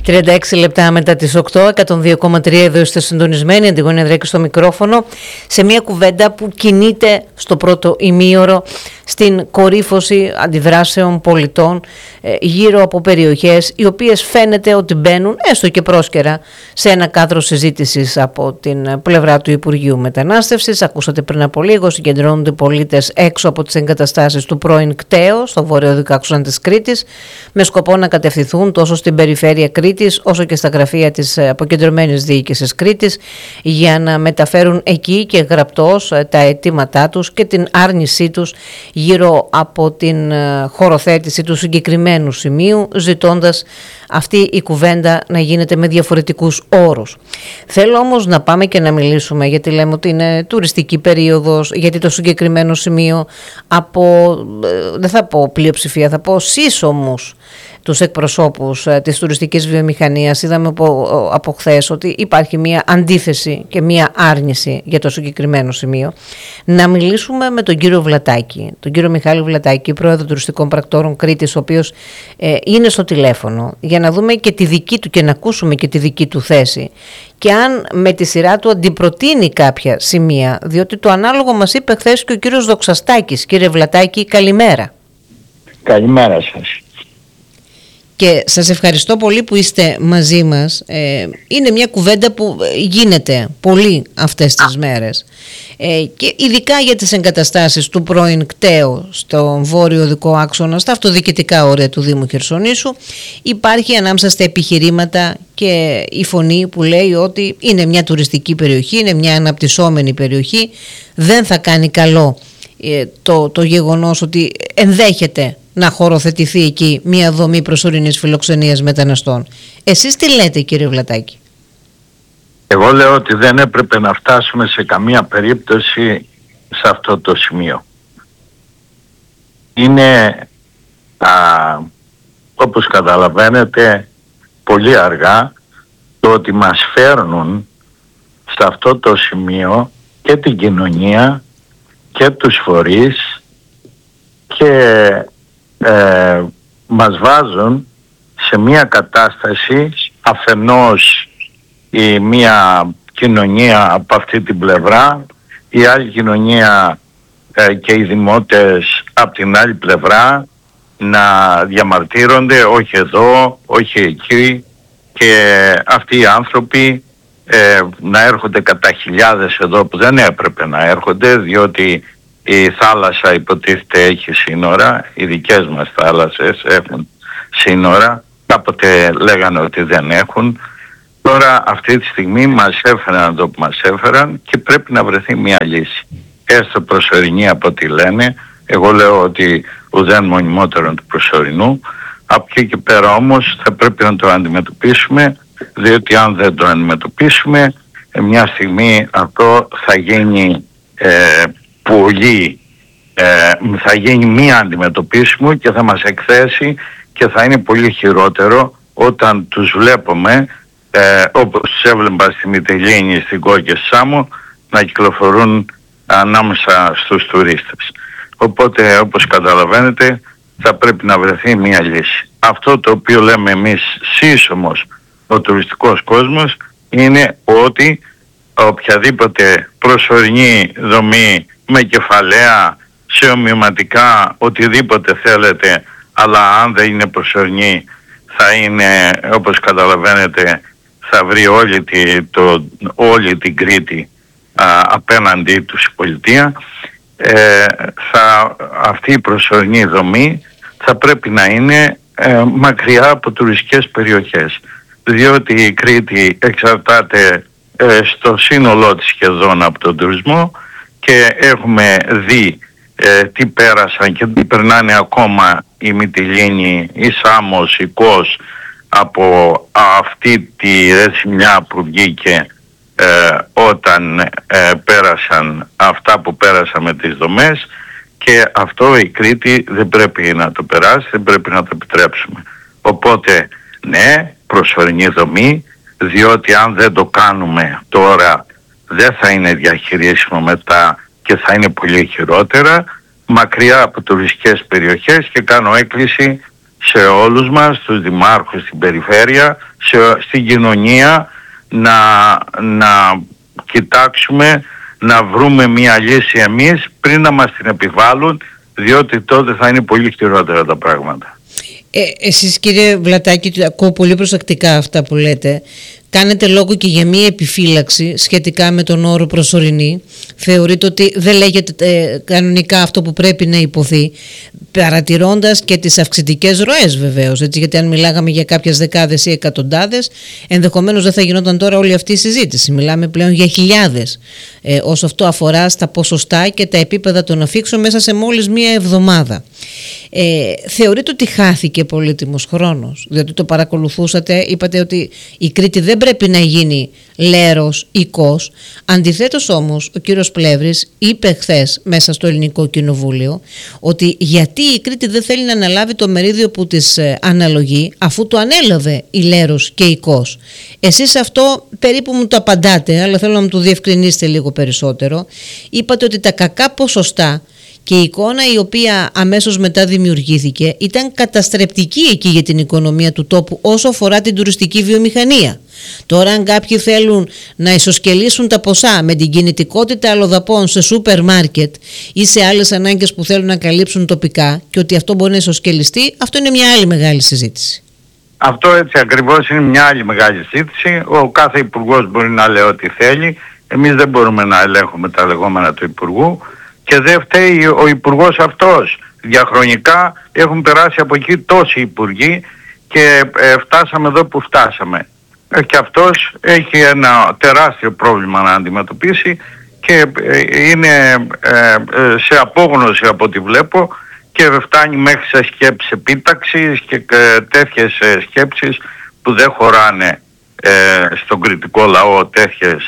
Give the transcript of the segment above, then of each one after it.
36 λεπτά μετά τις 8, 102,3 εδώ είστε συντονισμένοι, Αντιγόνη Ανδρέκη στο μικρόφωνο, σε μια κουβέντα που κινείται στο πρώτο ημίωρο στην κορύφωση αντιδράσεων πολιτών γύρω από περιοχές οι οποίες φαίνεται ότι μπαίνουν έστω και πρόσκαιρα σε ένα κάδρο συζήτησης από την πλευρά του Υπουργείου Μετανάστευσης. Ακούσατε πριν από λίγο, συγκεντρώνονται πολίτες έξω από τις εγκαταστάσεις του πρώην ΚΤΕΟ στο βορειοδικό άξονα της Κρήτης με σκοπό να κατευθυνθούν τόσο στην περιφέρεια Κρήτης όσο και στα γραφεία της αποκεντρωμένης διοίκησης Κρήτης για να μεταφέρουν εκεί και γραπτώς τα αιτήματά τους και την άρνησή τους γύρω από την χωροθέτηση του συγκεκριμένου σημείου, ζητώντας αυτή η κουβέντα να γίνεται με διαφορετικούς όρους. Θέλω όμως να πάμε και να μιλήσουμε, γιατί λέμε ότι είναι τουριστική περίοδος, γιατί το συγκεκριμένο σημείο από, δεν θα πω πλειοψηφία, θα πω σύσσωμους τους εκπροσώπους της τουριστικής βιομηχανίας. Είδαμε από χθες ότι υπάρχει μια αντίθεση και μια άρνηση για το συγκεκριμένο σημείο. Να μιλήσουμε με τον κύριο Βλατάκη, τον κύριο Μιχάλη Βλατάκη, πρόεδρο τουριστικών πρακτόρων Κρήτης, ο οποίος είναι στο τηλέφωνο, για να δούμε και τη δική του και να ακούσουμε και τη δική του θέση και αν με τη σειρά του αντιπροτείνει κάποια σημεία, διότι το ανάλογο μας είπε χθες και ο κύριος Δοξαστάκης. Κύριε Βλατάκη, καλημέρα. Καλημέρα σας. Και σας ευχαριστώ πολύ που είστε μαζί μας. Είναι μια κουβέντα που γίνεται πολύ αυτές τις μέρες. Και ειδικά για τις εγκαταστάσεις του πρώην ΚΤΕΟ στο βόρειο οδικό άξονα, στα αυτοδιοικητικά όρια του Δήμου Χερσονήσου, υπάρχει ανάμεσα στα επιχειρήματα και η φωνή που λέει ότι είναι μια τουριστική περιοχή, είναι μια αναπτυσσόμενη περιοχή, δεν θα κάνει καλό το γεγονός ότι ενδέχεται να χωροθετηθεί εκεί μια δομή προσωρινής φιλοξενίας μεταναστών. Εσείς τι λέτε, κύριε Βλατάκη? Εγώ λέω ότι δεν έπρεπε να φτάσουμε σε καμία περίπτωση σε αυτό το σημείο. Είναι, όπως καταλαβαίνετε, πολύ αργά το ότι μας φέρνουν σε αυτό το σημείο και την κοινωνία και τους φορείς και μας βάζουν σε μια κατάσταση, αφενός η μια κοινωνία από αυτή την πλευρά, η άλλη κοινωνία και οι δημότες από την άλλη πλευρά να διαμαρτύρονται, όχι εδώ, όχι εκεί, και αυτοί οι άνθρωποι να έρχονται κατά χιλιάδες εδώ που δεν έπρεπε να έρχονται, διότι η θάλασσα υποτίθεται έχει σύνορα, οι δικές μας θάλασσες έχουν σύνορα, κάποτε λέγανε ότι δεν έχουν. Τώρα αυτή τη στιγμή μας έφεραν το που μας έφεραν και πρέπει να βρεθεί μια λύση. Έστω προσωρινή από ό,τι λένε, εγώ λέω ότι ουδέν μονιμότερον του προσωρινού. Από εκεί και πέρα όμως θα πρέπει να το αντιμετωπίσουμε, διότι αν δεν το αντιμετωπίσουμε μια στιγμή αυτό θα γίνει θα γίνει μία αντιμετωπίσιμο και θα μας εκθέσει και θα είναι πολύ χειρότερο όταν τους βλέπουμε όπως τους έβλεπα στη Μυτιλήνη, στην Κό και Σάμο, να κυκλοφορούν ανάμεσα στους τουρίστες. Οπότε, όπως καταλαβαίνετε, θα πρέπει να βρεθεί μία λύση. Αυτό το οποίο λέμε εμείς σύσσωμος ο τουριστικός κόσμος είναι ότι οποιαδήποτε προσωρινή δομή με κεφαλαία, σε ομοιωματικά, οτιδήποτε θέλετε, αλλά αν δεν είναι προσωρινή θα είναι, όπως καταλαβαίνετε, θα βρει όλη την Κρήτη απέναντί τους η πολιτεία. Αυτή η προσωρινή δομή θα πρέπει να είναι μακριά από τουριστικές περιοχές, διότι η Κρήτη εξαρτάται στο σύνολό της σχεδόν από τον τουρισμό και έχουμε δει τι πέρασαν και τι περνάνε ακόμα η Μυτιλήνη, η Σάμος, η Κος από αυτή τη ρεσιμιά που βγήκε όταν πέρασαν αυτά που πέρασαν με τις δομές, και αυτό η Κρήτη δεν πρέπει να το περάσει, δεν πρέπει να το επιτρέψουμε. Οπότε ναι, προσωρινή δομή, διότι αν δεν το κάνουμε τώρα δεν θα είναι διαχειρίσιμο μετά και θα είναι πολύ χειρότερα, μακριά από τουριστικές περιοχές, και κάνω έκκληση σε όλους μας, τους δημάρχους στην περιφέρεια, στην κοινωνία να κοιτάξουμε να βρούμε μια λύση εμείς πριν να μας την επιβάλλουν, διότι τότε θα είναι πολύ χειρότερα τα πράγματα. Εσείς κύριε Βλατάκη, ακούω πολύ προσεκτικά αυτά που λέτε. Κάνετε λόγο και για μία επιφύλαξη σχετικά με τον όρο προσωρινή. Θεωρείτε ότι δεν λέγεται κανονικά αυτό που πρέπει να υποθεί, παρατηρώντας και τις αυξητικές ροές βεβαίως, έτσι, γιατί αν μιλάγαμε για κάποιες δεκάδες ή εκατοντάδες, ενδεχομένως δεν θα γινόταν τώρα όλη αυτή η συζήτηση. Μιλάμε πλέον για χιλιάδες, όσο αυτό αφορά στα ποσοστά και τα επίπεδα των αφίξεων μέσα σε μόλις μία εβδομάδα. Θεωρείτε ότι χάθηκε πολύτιμος χρόνος, διότι το παρακολουθούσατε, είπατε ότι η Κρήτη δεν πρέπει να γίνει Λέρος ή Κος. Αντιθέτως όμως ο κύριος Πλεύρης είπε χθες μέσα στο Ελληνικό Κοινοβούλιο ότι γιατί η Κρήτη δεν θέλει να αναλάβει το μερίδιο που της αναλογεί, αφού το ανέλαβε η Λέρος και η Κος. Εσείς αυτό περίπου μου το απαντάτε, αλλά θέλω να μου το διευκρινίσετε λίγο περισσότερο. Είπατε ότι τα κακά ποσοστά και η εικόνα η οποία αμέσως μετά δημιουργήθηκε ήταν καταστρεπτική εκεί για την οικονομία του τόπου όσο αφορά την τουριστική βιομηχανία. Τώρα αν κάποιοι θέλουν να ισοσκελίσουν τα ποσά με την κινητικότητα αλλοδαπών σε σούπερ μάρκετ ή σε άλλες ανάγκες που θέλουν να καλύψουν τοπικά και ότι αυτό μπορεί να ισοσκελιστεί, αυτό είναι μια άλλη μεγάλη συζήτηση. Αυτό έτσι ακριβώς είναι μια άλλη μεγάλη συζήτηση. Ο κάθε υπουργός μπορεί να λέει ό,τι θέλει. Εμείς δεν μπορούμε να ελέγχουμε τα λεγόμενα του υπουργού. Και δεν φταίει ο υπουργός αυτός. Διαχρονικά έχουν περάσει από εκεί τόσοι υπουργοί και φτάσαμε εδώ που φτάσαμε. Και αυτός έχει ένα τεράστιο πρόβλημα να αντιμετωπίσει και είναι σε απόγνωση από ό,τι βλέπω και φτάνει μέχρι σε σκέψεις επίταξης και τέτοιες σκέψεις που δεν χωράνε στον κριτικό λαό, τέτοιες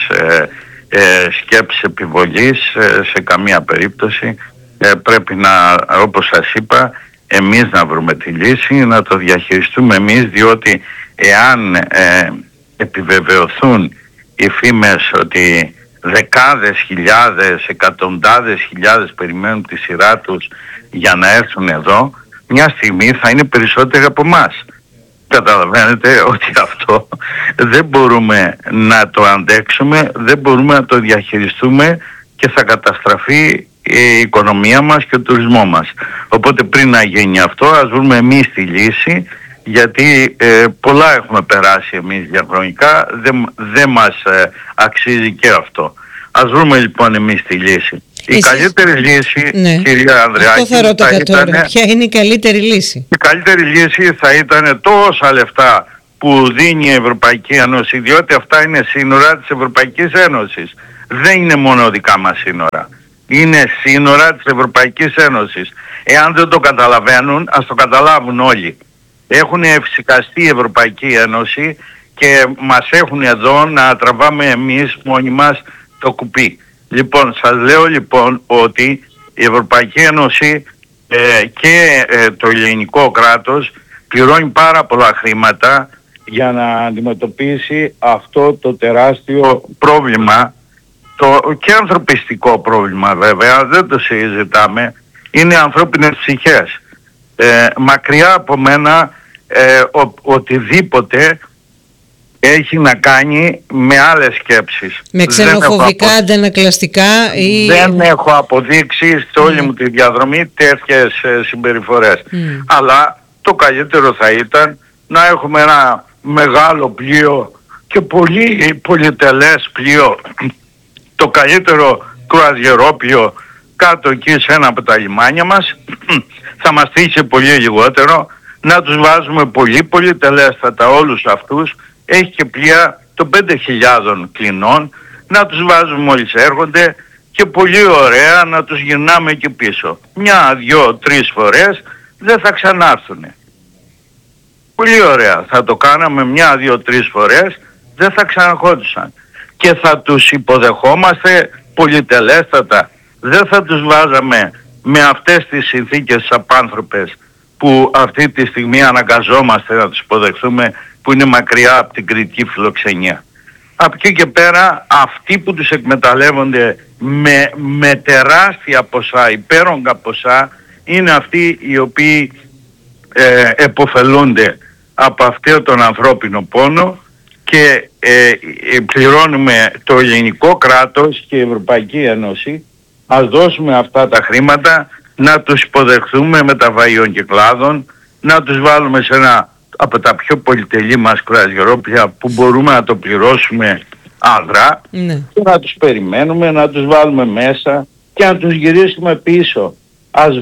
σκέψεις επιβολής σε καμία περίπτωση. Πρέπει να, όπως σας είπα, εμείς να βρούμε τη λύση, να το διαχειριστούμε εμείς, διότι εάν επιβεβαιωθούν οι φήμες ότι δεκάδες χιλιάδες, εκατοντάδες χιλιάδες περιμένουν τη σειρά τους για να έρθουν εδώ, μια στιγμή θα είναι περισσότεροι από εμάς. Καταλαβαίνετε ότι αυτό δεν μπορούμε να το αντέξουμε, δεν μπορούμε να το διαχειριστούμε και θα καταστραφεί η οικονομία μας και ο τουρισμό μας. Οπότε πριν να γίνει αυτό, ας βρούμε εμείς τη λύση, γιατί πολλά έχουμε περάσει εμείς διαχρονικά, δεν μας αξίζει και αυτό. Ας βρούμε λοιπόν εμείς τη λύση. Η καλύτερη λύση, ναι, κυρία Ανδρεάκη, αυτό θα ρωτάω τώρα. Ποια είναι η καλύτερη λύση? Η καλύτερη λύση θα ήταν τόσα λεφτά που δίνει η Ευρωπαϊκή Ένωση, διότι αυτά είναι σύνορα της Ευρωπαϊκής Ένωσης. Δεν είναι μόνο δικά μας σύνορα. Είναι σύνορα της Ευρωπαϊκής Ένωσης. Εάν δεν το καταλαβαίνουν, ας το καταλάβουν όλοι. Έχουν εφησυχαστεί η Ευρωπαϊκή Ένωση και μας έχουν εδώ να τραβάμε εμείς μόνοι μας το κουπί. Λοιπόν, σας λέω λοιπόν ότι η Ευρωπαϊκή Ένωση και το ελληνικό κράτος πληρώνει πάρα πολλά χρήματα για να αντιμετωπίσει αυτό το τεράστιο πρόβλημα, και ανθρωπιστικό πρόβλημα βέβαια, δεν το συζητάμε, είναι ανθρώπινες ψυχές. Μακριά από μένα οτιδήποτε έχει να κάνει με άλλες σκέψεις. Με ξενοφοβικά, αντανακλαστικά ή... Δεν έχω αποδείξει σε όλη μου τη διαδρομή τέτοιες συμπεριφορές. Αλλά το καλύτερο θα ήταν να έχουμε ένα μεγάλο πλοίο και πολύ πολυτελές πλοίο, το καλύτερο κρουαζιερόπλοιο κάτω εκεί σε ένα από τα λιμάνια μας. Θα μας τύχει πολύ λιγότερο, να τους βάζουμε πολύ πολυτελέστατα όλους αυτούς. Έχει και πλοία των 5.000 κλινών, να τους βάζουμε μόλις έρχονται και πολύ ωραία να τους γυρνάμε εκεί πίσω. Μια, δυο, τρεις φορές δεν θα ξανάρθουν. Πολύ ωραία. Θα το κάναμε μια, δυο, τρεις φορές, δεν θα ξαναρχόντουσαν. Και θα τους υποδεχόμαστε πολυτελέστατα. Δεν θα τους βάζαμε με αυτές τις συνθήκες απάνθρωπες που αυτή τη στιγμή αναγκαζόμαστε να τους υποδεχθούμε, που είναι μακριά από την κριτική φιλοξενία. Από εκεί και πέρα αυτοί που τους εκμεταλλεύονται με τεράστια ποσά, υπέρογκα ποσά, είναι αυτοί οι οποίοι επωφελούνται από αυτό τον ανθρώπινο πόνο και πληρώνουμε το ελληνικό κράτος και η Ευρωπαϊκή Ένωση. Ας δώσουμε αυτά τα χρήματα, να τους υποδεχθούμε με τα βαϊών και κλάδων, να τους βάλουμε σε ένα από τα πιο πολυτελή μας κρουαζιερόπλια που μπορούμε να το πληρώσουμε αδρά, και να τους περιμένουμε, να τους βάλουμε μέσα και να τους γυρίσουμε πίσω. Ας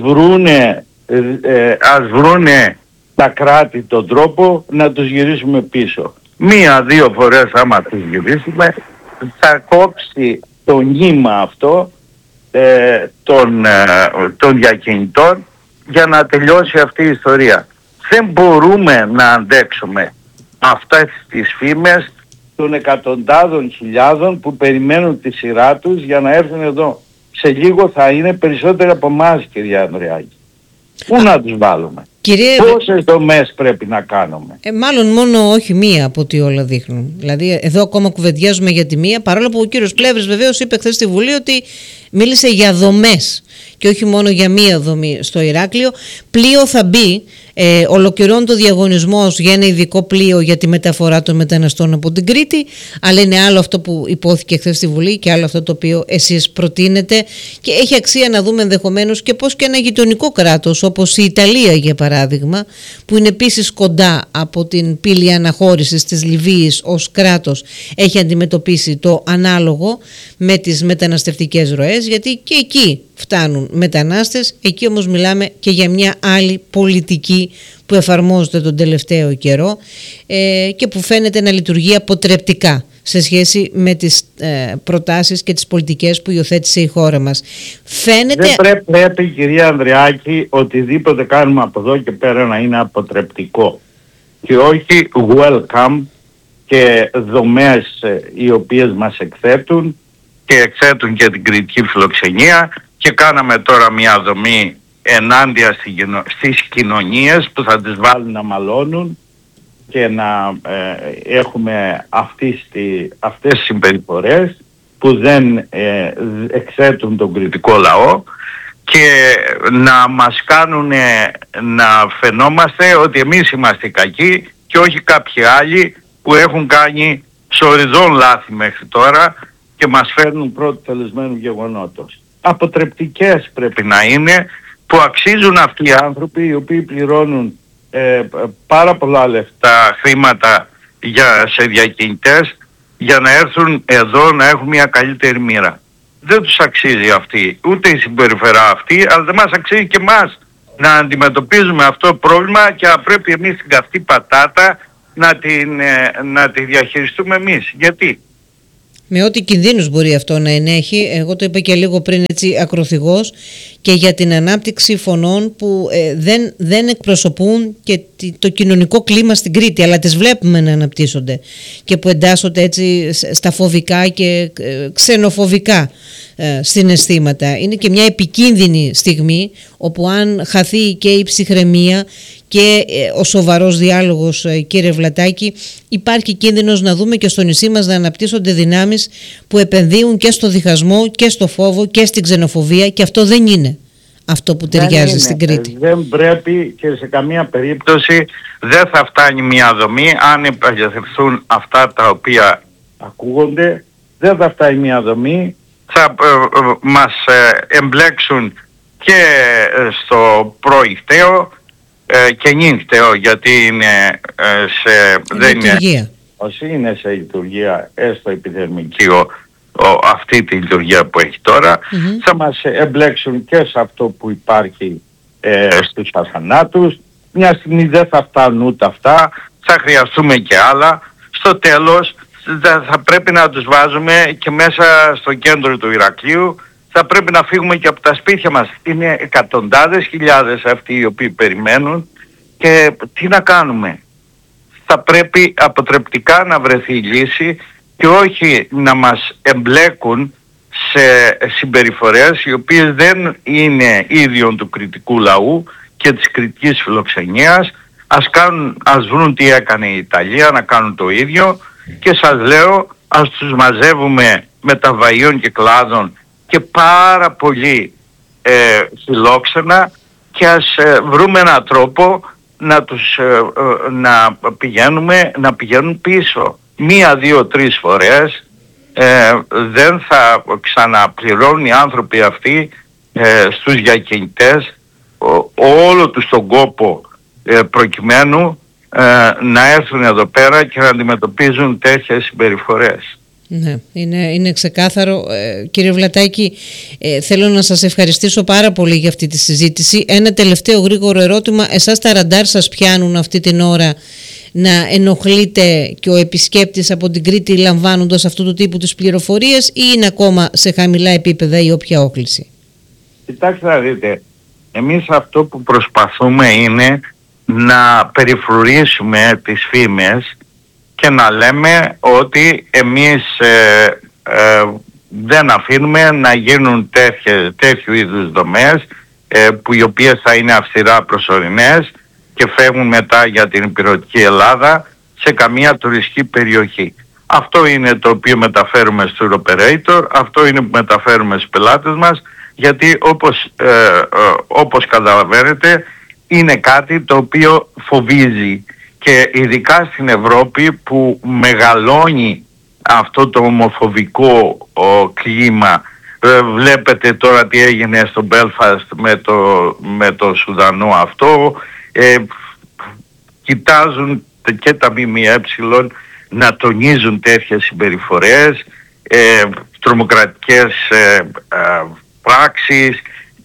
βρούνε τα κράτη τον τρόπο να τους γυρίσουμε πίσω. 1-2 φορές άμα τους γυρίσουμε θα κόψει το νήμα αυτό των διακινητών για να τελειώσει αυτή η ιστορία. Δεν μπορούμε να αντέξουμε αυτές τις φήμες των εκατοντάδων χιλιάδων που περιμένουν τη σειρά τους για να έρθουν εδώ. Σε λίγο θα είναι περισσότεροι από εμάς, κυρία Ανδρεάκη. Πού να τους βάλουμε? Πόσες δομές πρέπει να κάνουμε? Μάλλον μόνο όχι μία από ό,τι όλα δείχνουν. Δηλαδή εδώ ακόμα κουβεντιάζουμε για τη μία, παρόλο που ο κύριος Πλεύρης βεβαίως είπε χθες στη Βουλή ότι μίλησε για δομές και όχι μόνο για μία δομή στο Ηράκλειο. Πλοίο θα μπει, ολοκληρώνεται ο διαγωνισμός για ένα ειδικό πλοίο για τη μεταφορά των μεταναστών από την Κρήτη, αλλά είναι άλλο αυτό που υπόθηκε χθες στη Βουλή και άλλο αυτό το οποίο εσείς προτείνετε, και έχει αξία να δούμε ενδεχομένως και πώς και ένα γειτονικό κράτος όπως η Ιταλία για παράδειγμα, που είναι επίσης κοντά από την πύλη αναχώρησης της Λιβύης ως κράτος, έχει αντιμετωπίσει το ανάλογο με τις μεταναστευτικές ροές, γιατί και εκεί φτάνουν μετανάστες. Εκεί όμως μιλάμε και για μια άλλη πολιτική που εφαρμόζεται τον τελευταίο καιρό και που φαίνεται να λειτουργεί αποτρεπτικά σε σχέση με τις προτάσεις και τις πολιτικές που υιοθέτησε η χώρα μας. Φαίνεται... Δεν πρέπει, κυρία Ανδρεάκη, οτιδήποτε κάνουμε από εδώ και πέρα να είναι αποτρεπτικό και όχι welcome και δομές οι οποίες μας εκθέτουν και εκθέτουν και την κριτική φιλοξενία, και κάναμε τώρα μια δομή ενάντια στις κοινωνίες που θα τις βάλουν να μαλώνουν και να έχουμε αυτές τις συμπεριφορές που δεν εκθέτουν τον κριτικό λαό και να μας κάνουν να φαινόμαστε ότι εμείς είμαστε κακοί και όχι κάποιοι άλλοι που έχουν κάνει σοριδών λάθη μέχρι τώρα και μας φέρνουν πρώτου τελεσμένου γεγονότος. Αποτρεπτικές πρέπει να είναι, που αξίζουν αυτοί οι άνθρωποι οι οποίοι πληρώνουν πάρα πολλά λεφτά, χρήματα σε διακινητές για να έρθουν εδώ να έχουν μια καλύτερη μοίρα. Δεν τους αξίζει αυτή, ούτε η συμπεριφορά αυτή, αλλά δεν μας αξίζει και εμάς να αντιμετωπίζουμε αυτό το πρόβλημα και πρέπει εμείς την καυτή πατάτα να τη διαχειριστούμε εμείς. Γιατί? Με ό,τι κινδύνους μπορεί αυτό να ενέχει. Εγώ το είπα και λίγο πριν έτσι ακροθυγός, και για την ανάπτυξη φωνών που δεν εκπροσωπούν και το κοινωνικό κλίμα στην Κρήτη, αλλά τις βλέπουμε να αναπτύσσονται και που εντάσσονται έτσι στα φοβικά και ξενοφοβικά συναισθήματα. Είναι και μια επικίνδυνη στιγμή όπου αν χαθεί και η ψυχραιμία και ο σοβαρός διάλογος, κύριε Βλατάκη, υπάρχει κίνδυνος να δούμε και στο νησί μας να αναπτύσσονται δυνάμεις που επενδύουν και στο διχασμό και στο φόβο και στην ξενοφοβία, και αυτό δεν είναι αυτό που ταιριάζει στην Κρήτη. Δεν πρέπει και σε καμία περίπτωση δεν θα φτάνει μια δομή αν επαληθευτούν αυτά τα οποία ακούγονται, δεν θα φτάνει μια δομή, θα μας εμπλέξουν και στο προηχταίο και νύχτεο, γιατί είναι είναι σε λειτουργία έστω επιδερμική αυτή τη λειτουργία που έχει τώρα, θα μας εμπλέξουν και σε αυτό που υπάρχει στους αθανάτους. Μια στιγμή δεν θα φτάνουν ούτε αυτά, θα χρειαστούμε και άλλα. Στο τέλος θα πρέπει να τους βάζουμε και μέσα στο κέντρο του Ηρακλείου, θα πρέπει να φύγουμε και από τα σπίτια μας. Είναι εκατοντάδες χιλιάδες αυτοί οι οποίοι περιμένουν και τι να κάνουμε? Θα πρέπει αποτρεπτικά να βρεθεί η λύση και όχι να μας εμπλέκουν σε συμπεριφορές οι οποίες δεν είναι ίδιον του κριτικού λαού και της κριτικής φιλοξενίας. Ας βρουν τι έκανε η Ιταλία, να κάνουν το ίδιο, και σας λέω ας τους μαζεύουμε με τα βαϊών και κλάδων και πάρα πολύ φιλόξενα και ας βρούμε έναν τρόπο να πηγαίνουν πίσω. 1, 2, 3 φορές δεν θα ξαναπληρώνουν οι άνθρωποι αυτοί στους διακινητές όλο τους τον κόπο προκειμένου να έρθουν εδώ πέρα και να αντιμετωπίζουν τέτοιες συμπεριφορές. Ναι, είναι ξεκάθαρο. Κύριε Βλατάκη, θέλω να σας ευχαριστήσω πάρα πολύ για αυτή τη συζήτηση. Ένα τελευταίο γρήγορο ερώτημα. Εσάς τα ραντάρ σας πιάνουν αυτή την ώρα να ενοχλείτε και ο επισκέπτης από την Κρήτη λαμβάνοντας αυτού του τύπου τις πληροφορίες, ή είναι ακόμα σε χαμηλά επίπεδα η όποια όχληση? Κοιτάξτε να δείτε, εμείς αυτό που προσπαθούμε είναι να περιφρουρήσουμε τις φήμες και να λέμε ότι εμείς δεν αφήνουμε να γίνουν τέτοιου είδους δομές που οι οποίες θα είναι αυστηρά προσωρινές και φεύγουν μετά για την υπηρετική Ελλάδα σε καμία τουριστική περιοχή. Αυτό είναι το οποίο μεταφέρουμε στο operator, αυτό είναι που μεταφέρουμε στους πελάτες μας, γιατί όπως καταλαβαίνετε είναι κάτι το οποίο φοβίζει, και ειδικά στην Ευρώπη που μεγαλώνει αυτό το ομοφοβικό κλίμα. Βλέπετε τώρα τι έγινε στο Belfast με το Σουδανό αυτό. Κοιτάζουν και τα ΜΜΕ να τονίζουν τέτοιες συμπεριφορές, τρομοκρατικές πράξεις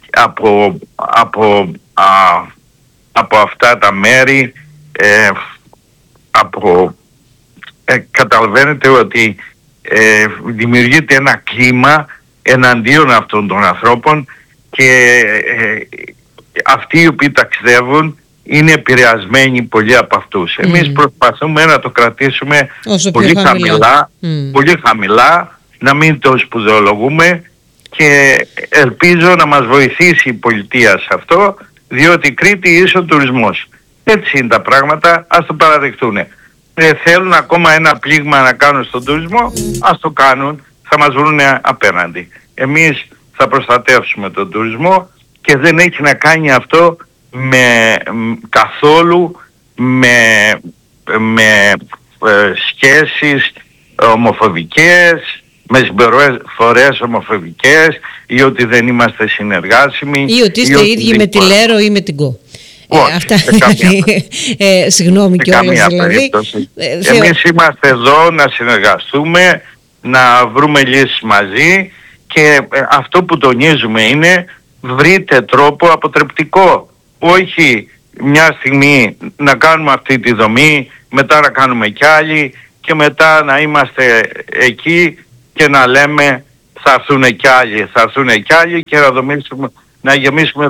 από αυτά τα μέρη. Καταλαβαίνετε ότι δημιουργείται ένα κλίμα εναντίον αυτών των ανθρώπων, και αυτοί οι οποίοι ταξιδεύουν είναι επηρεασμένοι πολλοί από αυτούς. Εμείς προσπαθούμε να το κρατήσουμε πολύ χαμηλά, να μην το σπουδαιολογούμε, και ελπίζω να μας βοηθήσει η πολιτεία σε αυτό, διότι η Κρήτη ίσο τουρισμός. Έτσι είναι τα πράγματα, ας το παραδεχτούν. Θέλουν ακόμα ένα πλήγμα να κάνουν στον τουρισμό, ας το κάνουν, θα μας βρουν απέναντι. Εμείς θα προστατεύσουμε τον τουρισμό και δεν έχει να κάνει αυτό καθόλου με σχέσεις ομοφοβικές, με συμπεριφορές ομοφοβικές, ή ότι δεν είμαστε συνεργάσιμοι, ή ότι είστε ίδιοι με τη Λέρο ή με την ΚΟ. Αυτά συγγνώμη κιόλας δηλαδή. Εμείς είμαστε εδώ να συνεργαστούμε, να βρούμε λύσεις μαζί, και αυτό που τονίζουμε είναι βρείτε τρόπο αποτρεπτικό. Όχι μια στιγμή να κάνουμε αυτή τη δομή, μετά να κάνουμε κι άλλη, και μετά να είμαστε εκεί και να λέμε θα έρθουν κι άλλοι, και να γεμίσουμε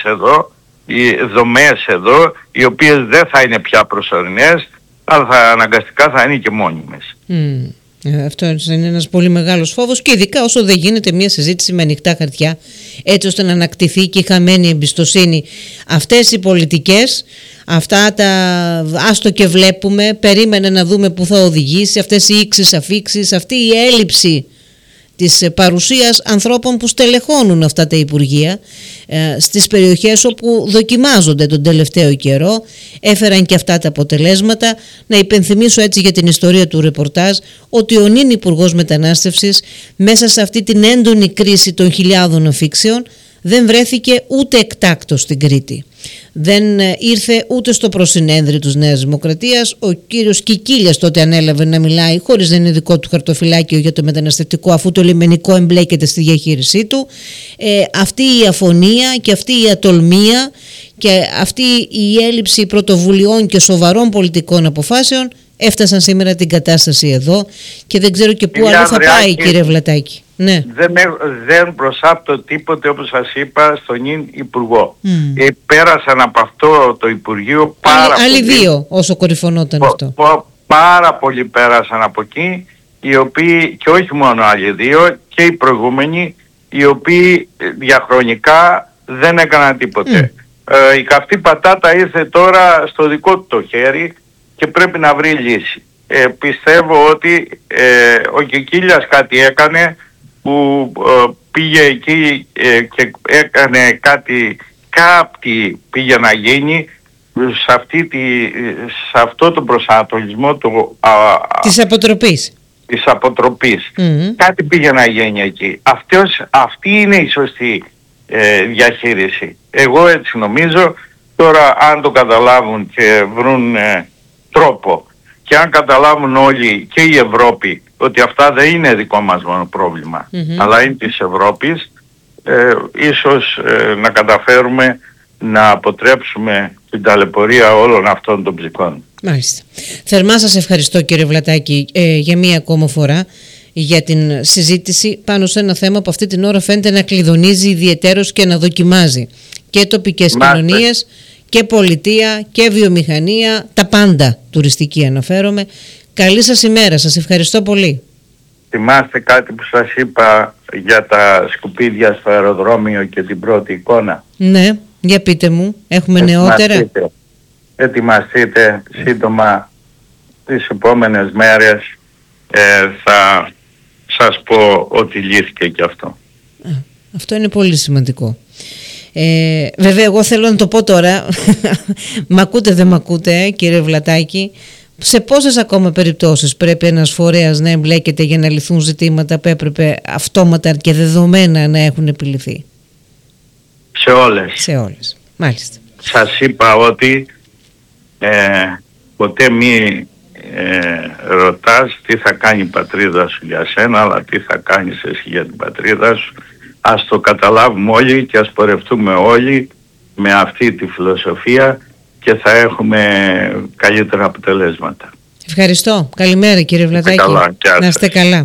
δομές εδώ, οι οποίες δεν θα είναι πια προσωρινές, αλλά αναγκαστικά θα είναι και μόνιμες. Αυτό είναι ένας πολύ μεγάλος φόβος, και ειδικά όσο δεν γίνεται μια συζήτηση με ανοιχτά χαρτιά, έτσι ώστε να ανακτηθεί και η χαμένη εμπιστοσύνη. Αυτές οι πολιτικές, αυτά τα άστο και βλέπουμε, περίμενε να δούμε που θα οδηγήσει, αυτές οι ήξεις αφήξεις, αυτή η έλλειψη της παρουσίας ανθρώπων που στελεχώνουν αυτά τα υπουργεία στις περιοχές όπου δοκιμάζονται τον τελευταίο καιρό, έφεραν και αυτά τα αποτελέσματα. Να υπενθυμίσω έτσι για την ιστορία του ρεπορτάζ ότι ο νυν Υπουργός Μετανάστευσης μέσα σε αυτή την έντονη κρίση των χιλιάδων αφήξεων δεν βρέθηκε ούτε εκτάκτος στην Κρήτη. Δεν ήρθε ούτε στο προσυνέδριο της Νέας Δημοκρατίας. Ο κύριος Κικίλιας τότε ανέλαβε να μιλάει χωρίς να είναι δικό του χαρτοφυλάκιο για το μεταναστευτικό, αφού το λιμενικό εμπλέκεται στη διαχείρισή του. Αυτή η αφωνία και αυτή η ατολμία και αυτή η έλλειψη πρωτοβουλειών και σοβαρών πολιτικών αποφάσεων έφτασαν σήμερα την κατάσταση εδώ, και δεν ξέρω και πού άλλο θα πάει, κύριε Βλατάκη. Ναι. Δεν προσάπτω τίποτε, όπως σας είπα, στον νυν Υπουργό. Πέρασαν από αυτό το Υπουργείο άλλοι δύο, όσο κορυφωνόταν αυτό. Πάρα πολλοί πέρασαν από εκεί, οι οποίοι, και όχι μόνο άλλοι δύο, και οι προηγούμενοι, οι οποίοι διαχρονικά δεν έκαναν τίποτε. Η καυτή πατάτα ήρθε τώρα στο δικό του το χέρι και πρέπει να βρει λύση. Πιστεύω ότι ο Κικίλιας κάτι έκανε, που πήγε εκεί και έκανε κάτι πήγε να γίνει σε αυτό το προσανατολισμό της αποτροπής. Της αποτροπής. Κάτι πήγε να γίνει εκεί. Αυτή είναι η σωστή διαχείριση. Εγώ έτσι νομίζω. Τώρα αν το καταλάβουν και βρουν τρόπο και αν καταλάβουν όλοι και η Ευρώπη ότι αυτά δεν είναι δικό μας μόνο πρόβλημα, αλλά είναι της Ευρώπης, ίσως να καταφέρουμε να αποτρέψουμε την ταλαιπωρία όλων αυτών των ψυχών. Μάλιστα. Θερμά σας ευχαριστώ, κύριε Βλατάκη, για μία ακόμα φορά για την συζήτηση πάνω σε ένα θέμα που αυτή την ώρα φαίνεται να κλειδονίζει ιδιαιτέρως και να δοκιμάζει και τοπικές κοινωνίες και πολιτεία και βιομηχανία, τα πάντα, τουριστική αναφέρομαι. Καλή σας ημέρα, σας ευχαριστώ πολύ. Θυμάστε κάτι που σας είπα για τα σκουπίδια στο αεροδρόμιο και την πρώτη εικόνα? Ναι, για πείτε μου, έχουμε νεότερα. Ετοιμαστείτε σύντομα, τις επόμενες μέρες θα σας πω ότι λύθηκε και αυτό. Αυτό είναι πολύ σημαντικό. Βέβαια εγώ θέλω να το πω τώρα, μ' ακούτε δεν μ' ακούτε, κύριε Βλατάκη, σε πόσες ακόμα περιπτώσεις πρέπει ένας φορέας να εμπλέκεται για να λυθούν ζητήματα που έπρεπε αυτόματα και δεδομένα να έχουν επιλυθεί? Σε όλες. Σε όλες, μάλιστα. Σας είπα ότι ποτέ μη ρωτάς τι θα κάνει η πατρίδα σου για σένα, αλλά τι θα κάνεις εσύ για την πατρίδα σου. Ας το καταλάβουμε όλοι και ας πορευτούμε όλοι με αυτή τη φιλοσοφία και θα έχουμε καλύτερα αποτελέσματα. Ευχαριστώ. Καλημέρα, κύριε Βλατάκη. Να είστε καλά.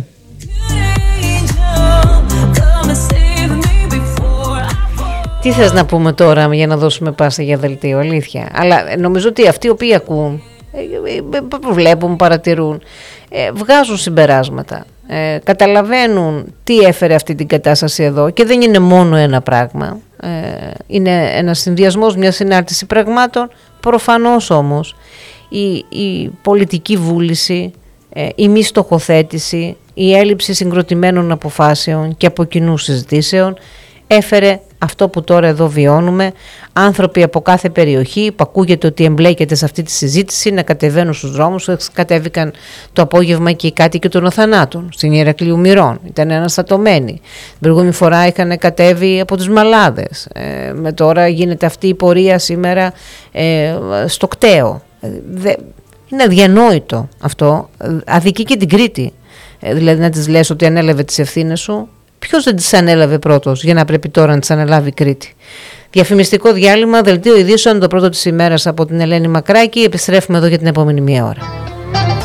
Τι θες να πούμε τώρα για να δώσουμε πάσα για δελτίο, αλήθεια? Αλλά νομίζω ότι αυτοί οι οποίοι ακούν, βλέπουν, παρατηρούν, βγάζουν συμπεράσματα, καταλαβαίνουν τι έφερε αυτή την κατάσταση εδώ και δεν είναι μόνο ένα πράγμα, είναι ένας συνδυασμός, μια συνάρτηση πραγμάτων. Προφανώς όμως η πολιτική βούληση, η μη στοχοθέτηση, η έλλειψη συγκροτημένων αποφάσεων και από κοινού συζητήσεων έφερε αυτό που τώρα εδώ βιώνουμε. Άνθρωποι από κάθε περιοχή που ακούγεται ότι εμπλέκεται σε αυτή τη συζήτηση να κατεβαίνουν στους δρόμους. Κατέβηκαν το απόγευμα και οι κάτοικοι των Οθανάτων στην Ηρακλείου Μυρών, ήταν αναστατωμένοι. Την προηγούμενη φορά είχαν κατέβει από τις Μαλάδες, με τώρα γίνεται αυτή η πορεία σήμερα στο Κταίο. Είναι αδιανόητο αυτό, αδικεί και την Κρήτη, δηλαδή να της λες ότι ανέλαβε τις ευθύνες σου. Ποιος δεν τις ανέλαβε πρώτος για να πρέπει τώρα να τις αναλάβει η Κρήτη? Διαφημιστικό διάλειμμα, δελτίο ειδήσεων, το πρώτο της ημέρας από την Ελένη Μακράκη. Επιστρέφουμε εδώ για την επόμενη μία ώρα.